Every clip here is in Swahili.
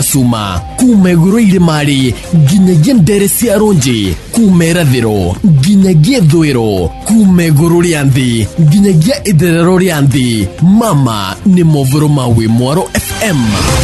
Suma kumeguro irimari ginyagia ndere cia ronji kumerathiro ginyagia thwiro kumeguro rianthi ginyagia itherero rianthi mama ni movoro mawi Mwaro FM.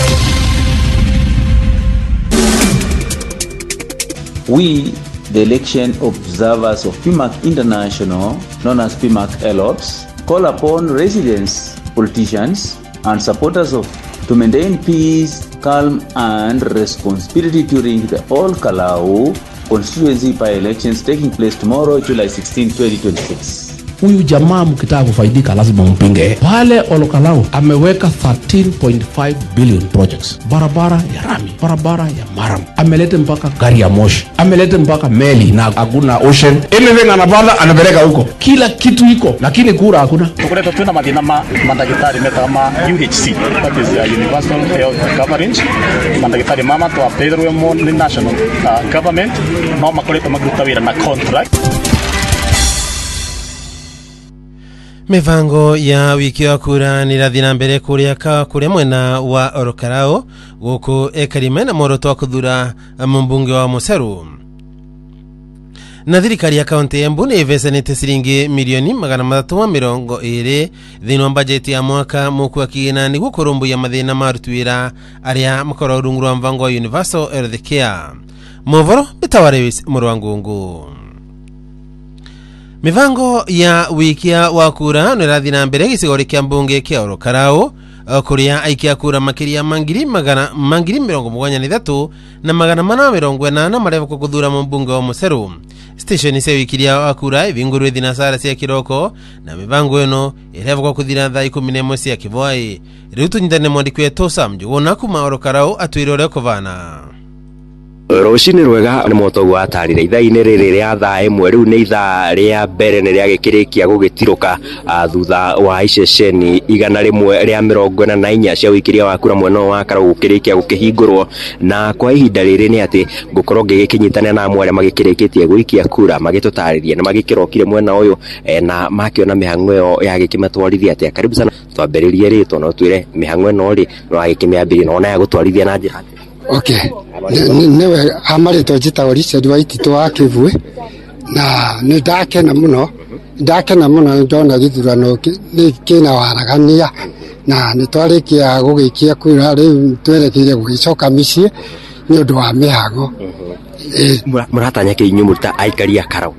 We, the election observers of PMAC International, known as PMAC ELOPS, call upon residents, politicians, and supporters to maintain peace, calm, and responsibility during the All Kalau constituency by-elections taking place tomorrow, July 16, 2026. Huyu jamaa mkitaka kufaidika lazima mpinge. Pale Olokalau ameweka 13.5 billion projects. Barabara ya rami, barabara ya maram. Amelete mpaka gari ya moshi. Amelete mpaka meli na hakuna ocean. Anything anapanda anapeleka huko. Kila kitu iko, lakini kura hakuna. Tukuleta tuna madina mandagitari meta kama UHC, that is Universal Health Coverage. Mandagitari mama to Pedro Mon national government no makoleta magutawira na contract. Mivango ya wiki wa kura nirathi na mbere kuria mwena wa Olokarau guku ekarime na moroto wa kuthura mbunge wa Museru. Na thirikari ya kaunti ya Embu ni ivesanite ciringi milioni 320 thiini wa bajeti ya mwaka muku akigina niguo kurumbuya mathina ma aruti wira aria makoro rungu rwa mvango wa Universal Health Care. Movoro Bitawari Murwangungu. Mivango ya wiki wa kura nirathi na mbere gicigori kia mbunge kia Olokarau kuria aikia kura makiria mangiri 73 na 480 mareva kuthura mbunge wa Museru. Station cia wikiria wa kura ivingurwe thinasara cia kiroko na mivango eno ireva kuthira thaa 11 cia kivwai. Riu tunyitane mwandiki wetu Sam Njuguna kuma Olokarau atwire uria kuvana. Rocini rwega ni motogu atarire ithaa-ini riri ria thaa imwe riu ni ithaa ria mbere ni ria gikirikia gugitiruka thutha wa iceceni 144 cia wikiria wa kura mwena wa Karau gukirikia gukihingurwo na kwa ihinda riri ni ati gukorwo gigikinyitana na amwe aria magikirikitie guikia kura magitutaririe na magikirokire mwena uyu na makiona mihango yo ya gikimatwarithia atia. Karibu sana twambiririe rito no twire mihango no ri no agikimiambirie no na ya gutwarithia na njira. Okay. Newe amarito jitagwo Richard Waititu wa Kivue na ni ndakena muno ndona githurano ni kina waragania na ni twarikia gugikia kura riu twerekeire gugicoka micii ni undu wa mihango. Muratanya kinyu muruta aikaria Karau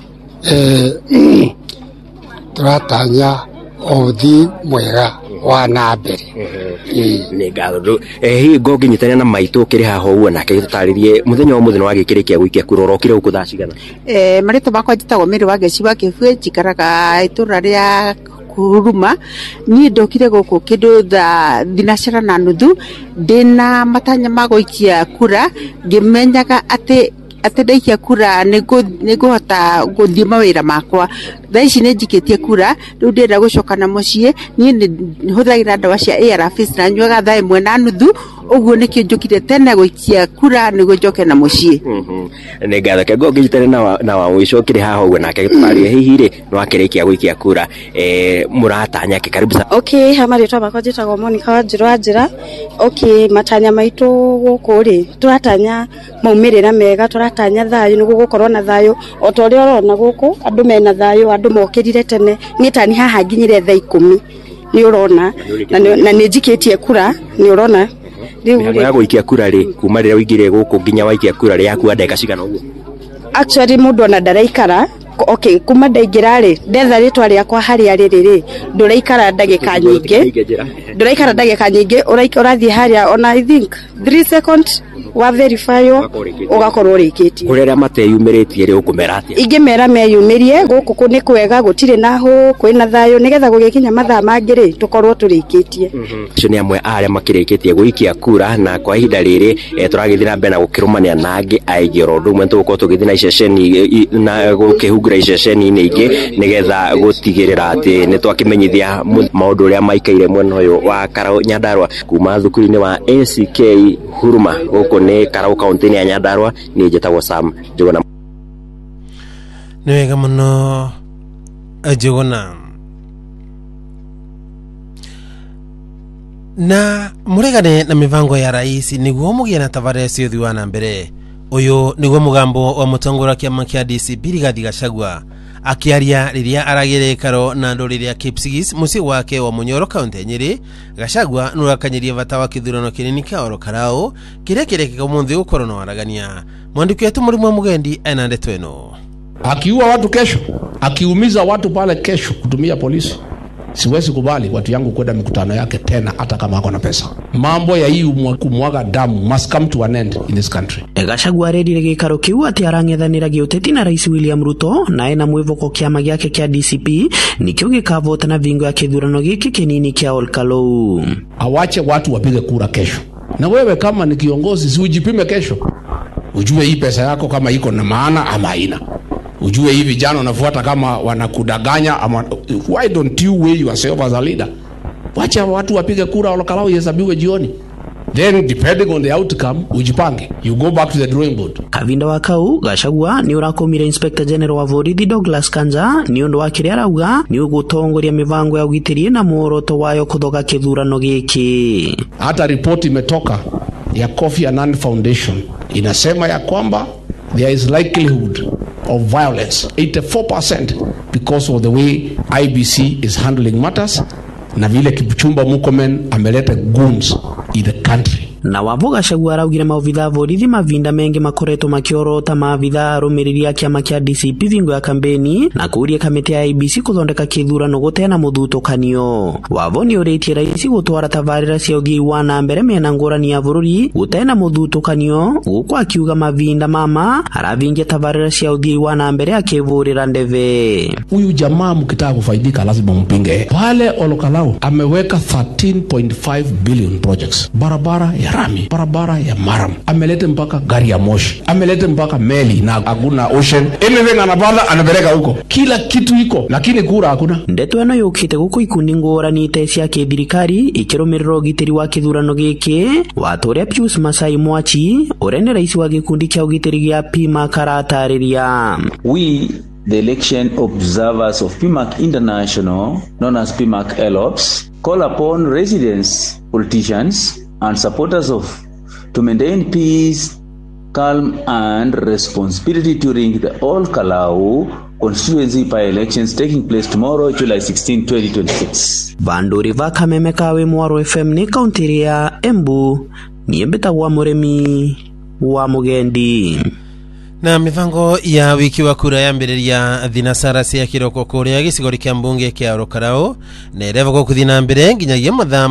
turatanya othi mwega wa nambere ni ngatho hi ngoginyitania na maitu kiri haho uo nake tutaririe muthenya wa muthenya wa gikirikia guikia kura rokire uku thaa cigana. Marito bakwa jitagwo Miri wa Geciwa Kivue jikaraga itura ria Kuruma ni ndokire guku kindu thinashara na nuthu ndina matanya magoikia kura ngimenyaga ati ndaikia kura niguhota guthie mawira makwa. Thaa ici ni njikitie kura riu ndenda gucoka na mucii ni huthagira ndawa cia ARVs na nyuaga thaa 1:30 uguo nikio njukire tene guikia kura niguo njoke na mucii. Ni ngatho ke ngogitane na wa wicokire haho uguo nake gitwarie hihi ri no akirikia guikia kura muratanya ke. Karibu sana. Okay, hamarito bakwa jitagwo Monica Wanjiru njira. Okay, matanya maitu guku ri turatanya maumirira mega, turatanya thayo niguo gukorwo na thayo o to ri orona guku andu mena thayo andu mokirire tene nitani haha nginyire thaa 10 ni urona na ni njikitie kura ni urona riu ya guikia kura ri kuma rira uingire guku nginya waikia kura ri yaku ndeka cigana uguo. Actually mundu ona ndaraikara. Okay, kuma ndaingira ri ndetha ritwa riakwa haria riri nduraikara ndagika nyingi urathie haria ona I think 3 seconds wa verify ugakorwo rikitie kurera mateyumiritie ri ukumera atia ingimera meyumirie guku kuni kwega gutire naho kwina thayo nigetha gugikinya mathaa mangiri tukorwo turikitie. Cio ni amwe aria makirikitie guikia kura na kwa ihinda riri turagithira mbere na gukirumania na angi aigi rondu umwe tugukorwo tugithina iceceni na gukihungura iceceni ingi nigetha gutigirira ati ni twakimenyithia maundu uria maikaire mwena uyu wa Karau Nyandarua kuma thukuru-ini wa ACK Huruma guku ni Karau kaunti ya Nyandarua. Ni njitagwo Sam Njuguna. Ni wega muno Njuguna. na muregane na mivango ya rais niguo mugie na tabarĩra cia ũthii wa na mbere. Uyu niguo mugambo wa mũtongoria kĩama kĩa DCP Rigathi Gachagua akiaria riria aragire karo na ndũrĩrĩ ya Kipsigis muciĩ wake wa Munyoro kaunti ya Nyeri. Gachagua nurakanyirie bata wa kithurano kinini kia Orokarao kiria kirekeka umuthi gukorwo na waragania. Mwandiki wetu Mũrimũ Mugendi ena ndeto ĩno. Akiua watu kesho, akiumiza watu pale kesho kutumia polisi. Siwezi kubali watu yangu kwenda mikutano yake tena hata kama ako na pesa. Mambo ya hii kumwaga damu must come to an end in this country. Gachagua arerire gikaro kiu ati arang'ethanira giuteti na Rais William Ruto na ena mwivoko kiama giake kia DCP nikio gikavota na vingo ya kithurano giki kinini kia Olkalou. Awache watu wapige kura kesho. Na wewe kama ni kiongozi si ujipime kesho. Ujue hii pesa yako kama iko na maana ama haina. Ujue hivi vijana wanafuata kama wanakudanganya ama why don't you weigh yourself as a leader? Wacha watu wapige kura Olkalou ihesabiwe jioni. Then depending on the outcome ujipange. You go back to the drawing board. Kavinda wa kau Gachagua ni urakomire Inspector General wa Borithi Douglas Kanja ni undu wa kiria arauga ni ugutongoria mivango ya ugitiri na muoroto wayo kuthoga kithurano giki. Hata report imetoka ya Kofi Annan Foundation inasema ya kwamba there is likelihood of violence 84% because of the way IBC is handling matters na vile Kipchumba Murkomen ameleta goons in the country. Na wavo Gachagua araugire maobitha borithi mavinda mengi makoretwo makiorota maabitha arũmĩrĩri a kiama kia DCP vingo ya kambeni na kuria kamiti ya IBC kuthondeka kithurano gutena muthutukanio. Wavo ni ũrĩtie rais gutwara tabarĩra cia ũthii wa na mbere mena ngũrani ya bũrũri gutena muthutukanio guku akiuga mavinda mama aravingia tabarĩra cia ũthii wa na mbere akivũrĩra ndeve. Huyu jamaa mkitaka kufaidika lazima mpinge. Pale Olkalou ameweka 13.5 billion projects. Barabara ya Rami, barabara ya Maram, amelete mpaka gari ya moshi, amelete mpaka meli na hakuna ocean. Anything anapanda anapeleka huko. Kila kitu iko, lakini kura hakuna. Ndeto eno yukite guku ikundi ngũrani cia kithirikari ikĩrũmĩrĩra ũgitĩri wa kithurano giki. Watoria Pius Masai Mwachi urene rais wa gikundi kia ũgitĩri gia PMAC aratarĩria. We, the election observers of PMAC International, known as PMAC ELOPS, call upon residents, politicians, and supporters to maintain peace, calm, and responsibility during the Olkalou constituency by-elections taking place tomorrow, July 16, 2026. Banduri va Kameme kawe Mwaro FM ni kaunti ya Embu, ni mbetagwa Mũrĩmi wa Mugendi. Na mivango ya wiki wa kura ya mbĩrĩria thinasara cia kiroko kuria gĩcigo kia mbunge kia Orokarao na irevo kuthina mbere nginyagia mathaa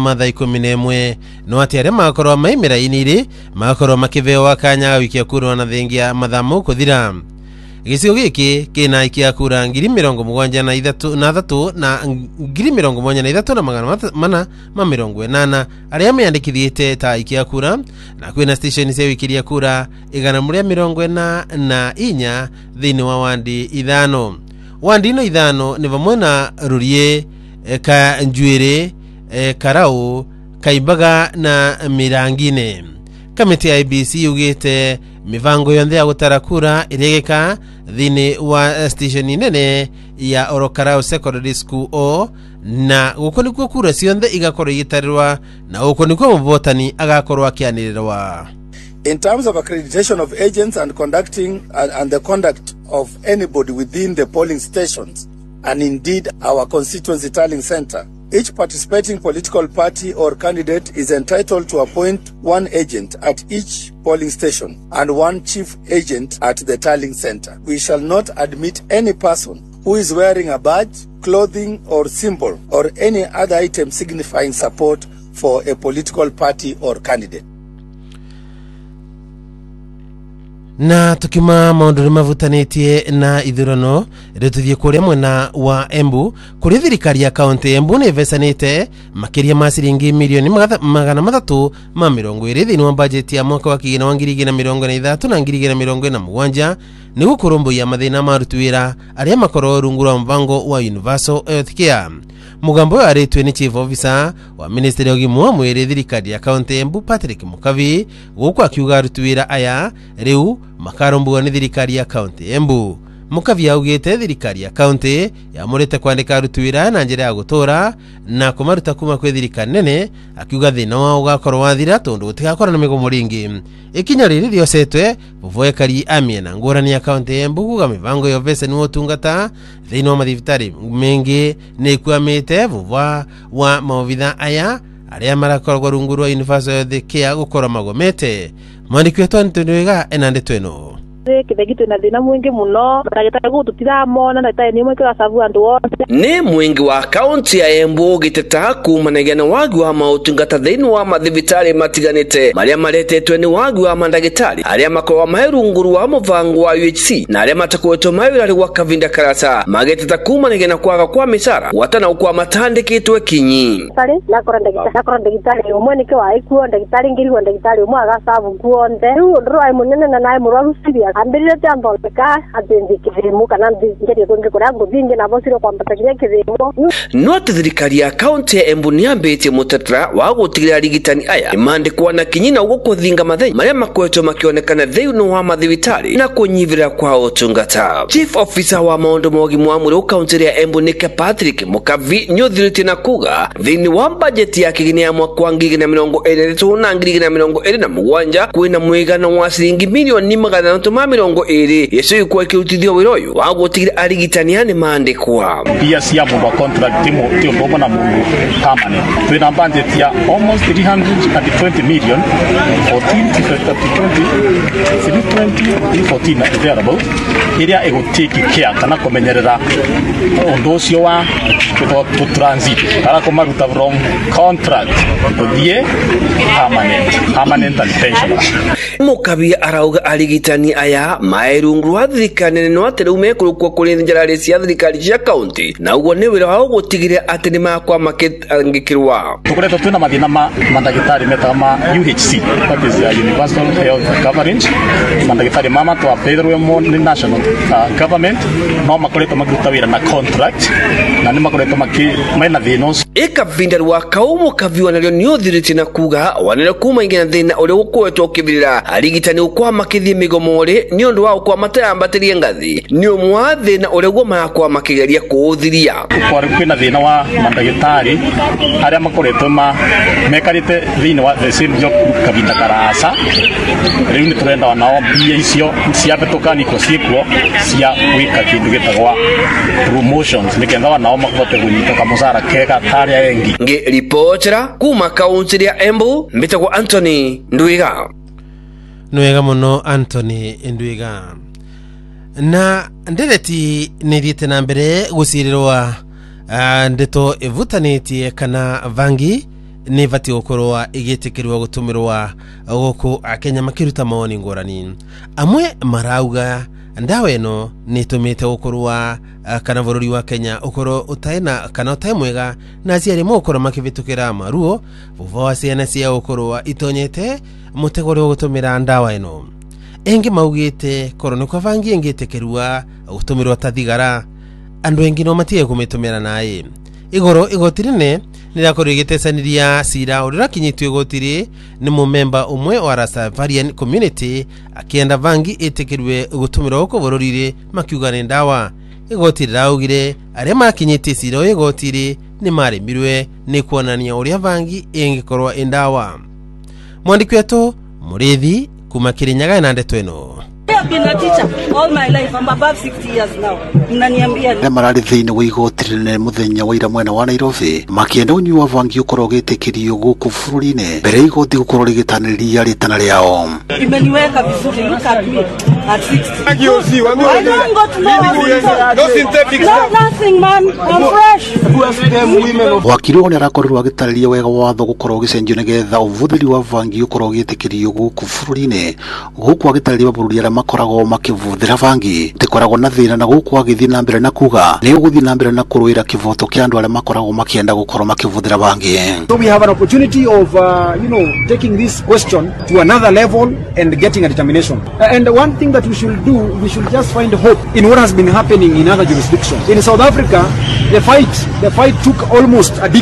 11 no ati aria makorwo maimira iniri makorwo makiveo akanya wiki ya kura na thengia mathaa mau kuthira. Gĩcigo gĩkĩ kĩna ikia kura 73,300 na 73,480 arĩa meyandĩkithĩte ta ikia kura na kwĩna station cia wikiria kura 144 thĩinĩ wa wandi ithano. Wandi ino ithano nĩ vamwe na Rurie, Kanjuĩrĩ, Karau, Kaimbaga na Mirangine. Kamiti ya IBC yugite mivango yonthe ya gutara kura iregeka thini wa station nene ya Orokarao Secondary School O na guko nikuo kura cionthe igakorwo igitarirwa na guko nikuo muvotani agakorwo akianirirwa. In terms of accreditation of agents and the conduct of anybody within the polling stations and indeed our constituency tallying center, each participating political party or candidate is entitled to appoint one agent at each polling station and one chief agent at the tallying center. We shall not admit any person who is wearing a badge, clothing or symbol or any other item signifying support for a political party or candidate. Na tukima maundu mavutanĩtie na ithurano rĩtuthie kũrĩa mwena wa Embu kũrĩa thirikari ya kaunti Embu nĩ vesanĩte makĩria ma ciringi milioni 320 thĩinĩ wa bajeti ya mwaka wa 2023 na 2027 nĩ gũkũrũmbũiya mathĩna ma aruti wĩra arĩa makorwo rungu rwa mpango wa Universal Health Care. Mugambo wa arĩtwe ni Chief Officer wa Ministry ya Ũgima wa Mwĩrĩ thirikari ya kaunti Embu Patrick Mukavi gũkũ akiuga aruti wĩra aya rĩu makarũmbũiyo nĩ thirikari ya kaunti Embu. Mukavi augite thirikari ya county yamurite kwandika aruti wira na njira ya gutura na kumaruta kuma kwi thirikari nene, akiuga thina wao ugakorwo wathira tondu gutigakora na migomo ringi. Ikinya riri riosetwe vuvoekari amiena ngurani ya county ya Embu kuga mivango yo vese ni utungata thina wa mathibitari mengi ni kwamite vuvwa wa maovitha aya aria marakorwo rungu rwa University Care gukora magomete. Mwandiki wetu Antoniwega enande tweno kithegitwe na thina mwingi muno ndagitari gututiramona ndagitari ni mweke wa savu andu wothe ni mwingi wa kaunti ya Embu giteta kumanegena wagi wa mautungata thiini wa mathibitari matiganite maria maretetwe ni wagi wa mandagitari aria makorwa mahirunguru wa muvango wa UHC na aria matakwetwo mawirari wa kavinda karata magiteta kumanegena kwaga kwa misara watana kwa matandikitwe kinyi sari nakora ndagitari umwe nike wa ikuo ndagitari ngiri wa ndagitari umwe agasavu kuonde ru ai munene na nai murwaru siria ambirire tambo peka atendi kirimu kana ndinge kunge kora ngudinge na bosiro kwa mbatakinya kirimu no thirikari ya county ya Embu niambitie mutatara wa gutigira rigitani aya imandikwa na kinyina gukuthinga mathenya maria makwetwo makionekana thiini wa mathibitari na kunyivira kwa utungata. Chief officer wa maundu mogi mwamuri county ya Embu Nike Patrick Mukavi nyuthirite na kuga thiini wa budget ya kigini ya mwaka wa 2023 na 2027 kwina mwigano wa ciringi milioni 520 yesu ikuwa kirutithio wiroyo wa gutigira arigitani ani mandikwa pia cia mundu contract tio bobo na mundu permanent twina budget ya almost 320 million 14 available iria egutiki care kana kumenyerera undu ucio wa to transit kana kumaruta from contract kuthie permanent and pension. Mukabi arauga arigitani aya mairungu wa thirikari nene no aterume kurukwa kuri njara cia thirikari cia county na ugo ni wira wa gutigire ati ni makwa makangikirwa tukoretwo twina mathina mandagitari metama UHC that is universal health coverage mandagitari mama to apedro mo ni national government no makoretwo makiruta wira na contract na ni makoretwo maina thinos ikavinda wa kaumo kaviwa na ni uthiriti na kuga wanene kuma ingena thina uri gukwetwo kibirira arigitani ukwa makithie migomore ni undu wa ukwa matayambaterie ngathi ni umwa thina uri goma kwa makigeria kuuthiria kwa kwina thina wa mandagitari aria makoretwo mekarite thini wa the same job kavinda karasa riu ni turenda wanao bia icio cia betokani ko cikwo cia wika kindu gitagwa promotions nikenda wanao makote gunyita kamusara kega taria engi nge reportera kuma kaunti ya Embu mbitagwo Anthony Ndwiga nwega muno Anthony Ndwiga na ndereti nithiete na mbere gucirirwa ndeto ivutanitie kana vangi ni vati gukorwa igitikirwa gutumirwa guku Akenya makiruta maoni ngorani amwe marauga ndawa eno nitumite gukorwa kana bururi wa Kenya ukoro utaina kana utemwega na ciari mukoro makivitukira maruo vuva ciana cia ukorwa itonyete mutegore gutumira ndawa eno engi maugite korone kwa vangi engitekerwa gutumirwa tathigara andu engi no matie kumitumira nae igoro igotirine nirakorigitesaniria sira urira kinyitwe gotiri ni mumemba umwe wa Rastafarian community akienda vangi itekerwe gutumira uko bororire makiugane ndawa igotiri raugire aria makinyite sira igotiri ni maremirwe ni kuonania uria vangi engikorwa indawa. Mwandiki wetu Murithi kuma Kirinyaga na ndeto eno I've been a teacher all my life. I'm above 60 years now. Mnaniambia ni marari thiini wa igotirine muthenya wa ira mwena wa Nairobi makienda unyu wa vangi ukorwo gitikirio guku bururi-ini mbere igoti gukorwo rigitaniriria ritana riao imeniweka vizuri. Look at me at 60. I don't go to no synthetic stuff. Nothing man. I'm fresh. wakiri one arakorirwo agitariria wega watho gukorwo gicenjio nigetha uvuthiri wa vangi ukorwo gitikirio guku bururi-ini guku agitariria bururi ara makorago makivuthira vangi tikoragwo na thina na guku agithii na mbere na kuga ni uguthii na mbere na kuruira kivoto kia andu ara makorago makienda gukorwo makivuthira vangi. So we have an opportunity of taking this question to another level and getting a determination. And one thing that we should do, we should just find hope in what has been happening in other jurisdictions. In South Africa, the fight took almost a decade.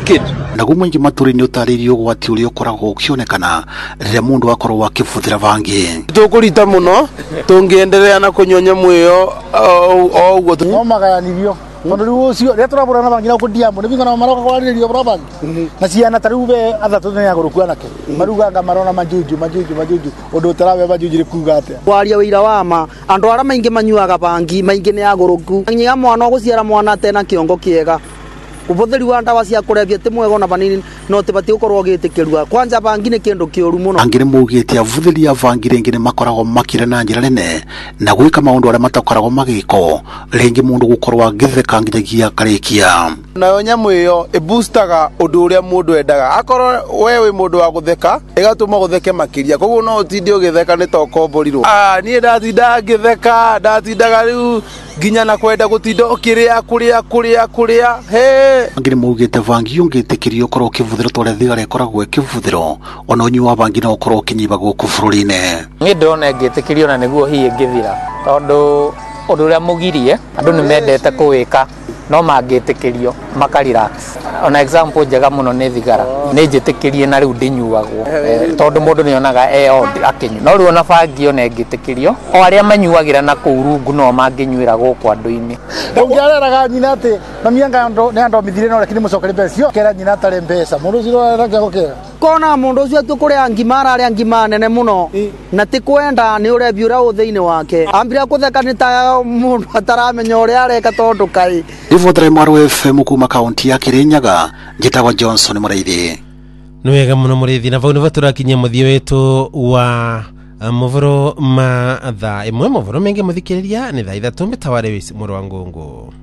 na gumwengi maturi ni utaririo gwati uri ukoragwo ukionekana rire mundu akorwo akifuthira vangi tukurita muno tungiendelea na kunyonya mwiyo o ugo no magayanivyo Kono riu ucio ria turabura na bangi na kudiamo nivinga na maroka kwaririo bra bangi na ciana tariube athatu ne yaguruku anake maruganga marona majuju undu tarabe bajujire kuga ate waria wira wama andu ara maingi manyuaga bangi maingi ne yaguruku nyiga mwana guciara mwana tena kiongo kiega ubuthiri wa ndawa cia kurebia ti mwega na banini no tibati ukorwo gitikirua kwanja bangi ni kindu kiuru muno angire mugite avuthiri ya bangi ringi ni makoragwo makire na njira nene na gwika maundu ara matakoragwo magiko ringi mundu gukorwo agitheka nginyagia karikia nayo nyamu iyo ibustaga undu uria mundu endaga akorwo wewe mundu wa gutheka igatuma gutheke makiria koguo no utindi ugitheka ni tokomborirwo nie ndatinda ndatindaga riu ginya na kwenda gutinda ukiria kuria he angire mugite bangi yungitikirio korwo kivuthiro tore thigara ikoragwo ikivuthiro ona unyu wa bangi no korwo kinyiba guku bururine ngi ndona ngitikirio na niguo hiye ngithira tondu undu uria mugirie andu ni mendete kuwika no mangitikirio makarelax ona example njega muno ni thigara ni njitikirie na riu ndinyuagwo tondu mundu ni onaga akinyu no riu ona bangi ona ngitikirio o aria manyuagira na kurungu no manginyuira guku andu-ini ungiareraga nyina ati mamianga ndo ne ando mithire no lakini mucokere mbeca kera nyina tare mbeca mundu ciro ranga gukera kona mundu ucio tukuria ngimara aria ngima nene muno na ti kwenda ni urebi ura uthiini wake ambira kutheka ni ta mundu ataramenya uria areka tondu kai Ivotre Mwaru FM kuma kaunti ya Kirinyaga njitagwa Johnson Muraithi ni wega muno Muraithi na vau nivaturakinyia muthio wetu wa muvuro ma thaa imwe muvuro mengi muthikiriria ni thaa ithatu mitaware wisi muru wa ngungu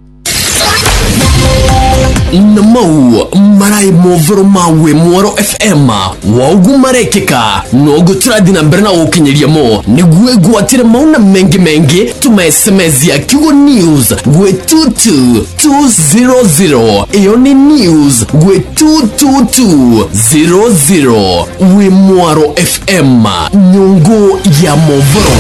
Namau marai movoro mawe Mwaro FM waugu marekeka nogo turadina mberna ukinyeria mo niguwe guatire mauna mengi tuma SMS ya Kigo News gwe 22200 iyo ni news gwe 22200 we Mwaro FM nyungu ya movoro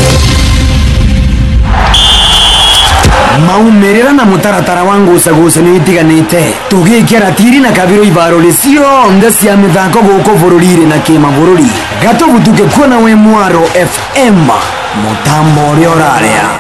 maumerera na mutaratara wangu usagusa ni itiganite tugikira tiri na kabiro ibaro lisio nda cia mithako guko bururire na kima bururi gato gutuke kuona we Mwaro FM mutambo uri oraria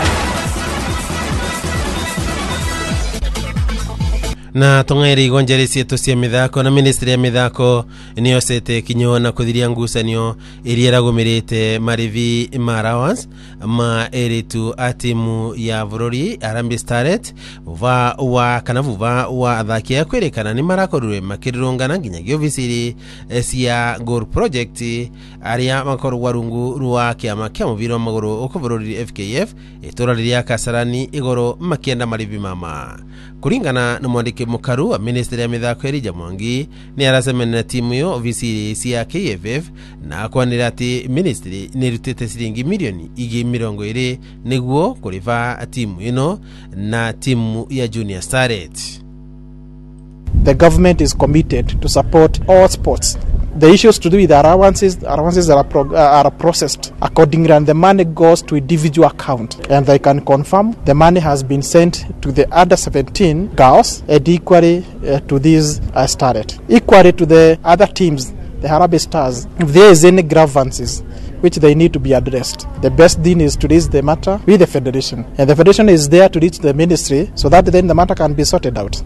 na tongeri igonjeri sietu cia mithako na ministry ya mithako niyo sete kinyo na kuthiria ngucanio iria ragumirite marivi marawans ma eritu atimu ya bururi Harambee Starlet vuva wa athaki ya kwerekana ni marakorwe makirirungana nginya ofisiri cia Gor Project aria makorwa rungu rwa kiama kia mubira wa maguru ukubururi FKF itura riria Kasarani igoro makienda marivi mama kuringana na mwandiki mukaru wa ministry ya mithako Elijah Mwangi ni arasemena na timu yo ofisiri cia KFF na kwanira ati ministry ni rutete siringi milioni 20 niguo kuriva timu ino na timu ya Junior Starlet. The government is committed to support all sports. The issues to do with allowances are processed accordingly, and the money goes to individual account, and they can confirm the money has been sent to the under 17 girls and equally to these started. Equally to the other teams, the Harambee Stars, if there is any grievances which they need to be addressed, the best thing is to raise the matter with the federation, and the federation is there to reach the ministry so that then the matter can be sorted out.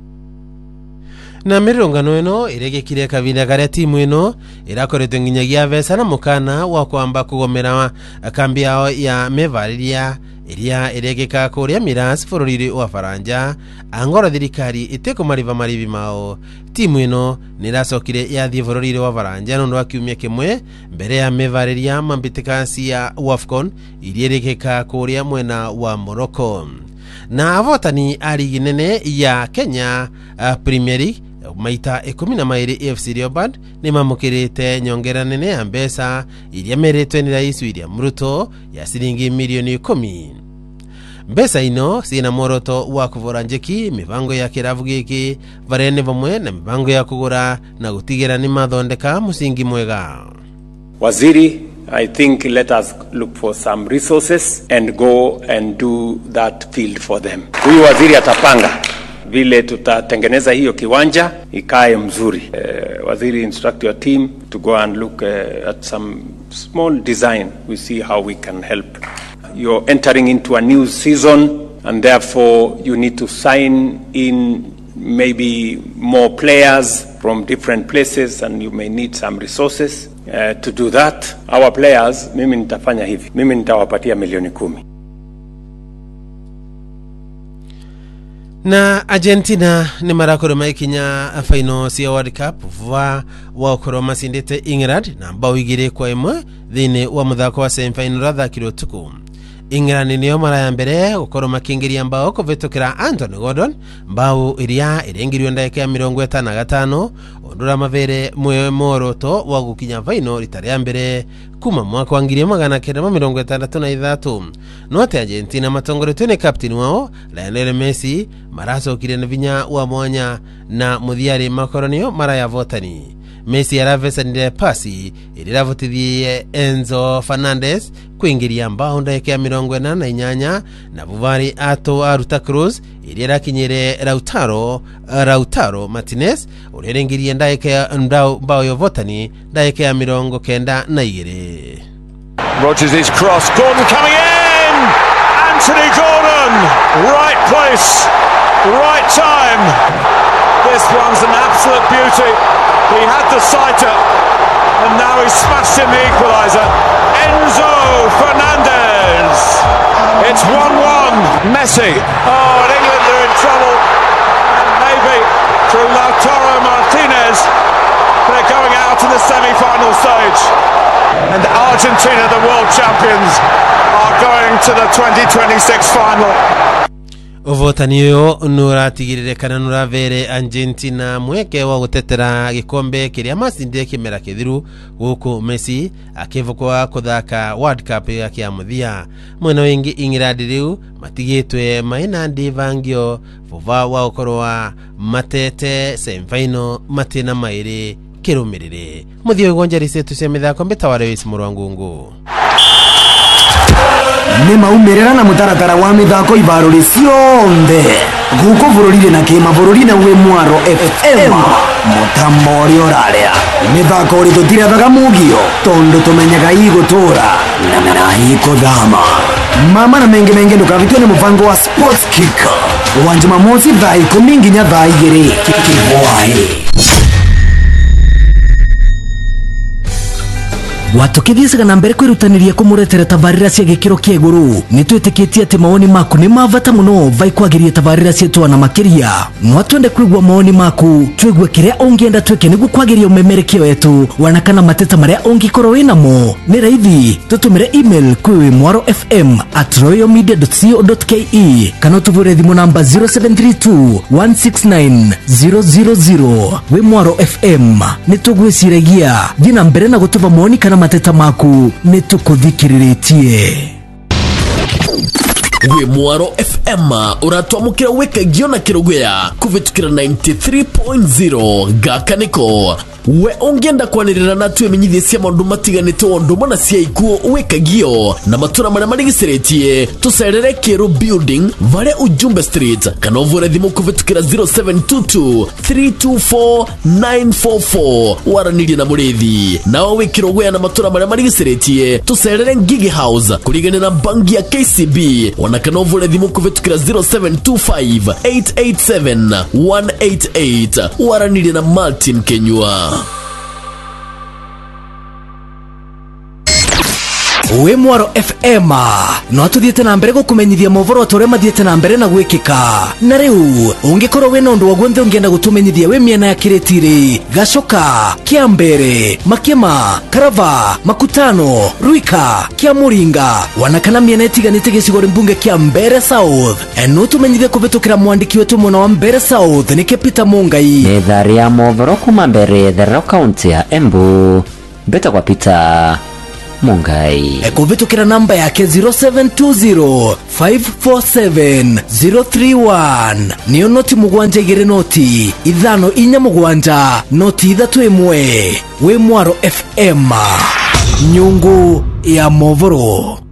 Na mirongano ino iregekire kavinda karia timu ino irakoretwe nginyagia vesa na mukana wa kwamba kugomera kambi yao ya mevariria iria iregeka kuria Miras bururi wa Faranja angora thirikari iteko marivi mao timu ino niracokire yathie bururi wa Faranja no akiumia kimwe mbere ya mevariria mambitikasi ya Wafcon iria iregeka kuria mwena wa Morocco na avotani ari nene ya Kenya Premier League maita 12 AFC Leopards ni mamukirite nyongera nene ya mbesa iria meretwe ni Rais William Ruto ya siringi milioni 10. Mbesa ino sina moroto wa kuvura njeki mivango ya kiravu giki varene vamwe na mivango ya kugura na gutigira ni mathondeka musingi mwega. Waziri, I think let us look for some resources and go and do that field for them. Huyu waziri atapanga vile tutatengeneza hiyo kiwanja ikae mzuri. Waziri instruct your team to go and look at some small design. We see how we can help. You're entering into a new season, and therefore you need to sign in maybe more players from different places, and you may need some resources to do that. Our players, mimi nitafanya hivi, mimi nitawapatia milioni 10. Na Argentina ni marakoroma ikinya final cia World Cup wa koroma sindete England na bao 2-1 thini wa muthako wa semi-final thakirwo tuku. England niyo mara ya mbere gukoroma kingiria mbao kuvitukira Anthony Gordon, mbao iria irengirio ndagika ya 55 ondura mavere mworoto wa gukinya final ritari ya mbere kuma mwaka wa 1963. No ate Argentina matongoretwe ni captain wao Lionel Messi maracokire na vinya wa mwanya na muthiari makoronio mara ya votani. Messi aravesanire pasi iriravotithie Enzo Fernandez kuingiria mbao ndagika ya 48 na Buvari ato aruta Cruz irakinyire Lautaro Martinez urengirie ndagika ya mbao yo votani ndagika ya 92. Rodgers' cross, Gordon coming in! Anthony Gordon! Right place, right time. This one's an absolute beauty. He had the sighter, and now he's smashed in the equaliser. Enzo Fernandez! It's 1-1. Messi. Oh, and England are in trouble. And maybe through Lautaro Martinez, they're going out in the semi-final stage. And Argentina, the world champions, are going to the 2026 final. Uvotaniyo nuratigirire kana nuravere Argentina mweke wa gutetera gikombe kiria masinde kimera kithiru guku Messi akivukwa kuthaka World Cup ya muthia. Mwena wingi England riu matigitwe maina ndivangio vuva wa ukorwa matete semi-final matina mairi kirumirire. Muthio igonjeri setu cia mithako mbetaware wisi murwangungu. Ni maumerera na mutaratara wa mithako ibaruri cionthe guko bururire na kima bururi na we Mwaro FM mutamori oraria mithako uri tutire baga mugio tondo tumenyaga igutura na ikuthama mama na menge ndukavitwe ni muvango wa Sports Kick wa Jumamosi thaa 10 nginya thaa 2 kibwai. Watokithiesaga na mbere kwirutaniria kumuretera tabarira cia gikiro kia iguru nitwitikitie ati maoni maku ni mavata muno vai kwagiria tabarira cietu na makiria no twende kwigwa maoni maku twigwe kiria ungienda twike nigu kwagiria umemerekio wetu wanakana mateta maria ungikorwo winamo ni raithi tutumire email kwi mwaro@royalmedia.co.ke kana tuvure thimu namba 0732 169 000 we Mwaro FM nitugwiciragia thina mbere na gutuva maoni kana mateta maku nitukuthikiritie. We Mwaro FM uratwamukira wikagio na kirugwea kuvitukira 93.0 gakaniko. We ongenda kwanirira na tuwe menyithie cia maundu matiganite ondu mana cia ikuo wikagio na matura maria marigiceretie tucerere Kero Building vare Ujumbe Street kana uvure thimu kuvitukira 0722 324 944 waranirie na murithi nawe wikirogwea na matura maria marigiceretie tucerere Ngigi House kurigane na bangi ya KCB wanakana uvure thimu kuvitukira 0725 887 188 waranirie na Martin Kenyua. We Mwaro FM no tuthiete na mbere gukumenyithia movoro tore mathiete na mbere na gwikika na riu ungikorwo we nondu wa gwenthe ungienda gutumenyithia we miena ya kiretiri gacoka kia mbere makema karava makutano ruika kia muringa wanakana miena itiganite gicigori mbunge kia mbere South no tumenyithia kuvitukira mwandiki wetu mwana wa mbere South ni Peter Mungai netharia movoro kuma mbere the county ya Embu beta kwa Peter Mungai kuvitukira namba yake 0720 547 031 niyo noti mugwanja igere noti ithano inya mugwanja noti ithatu imwe we Mwaro FM nyungu ya movoro.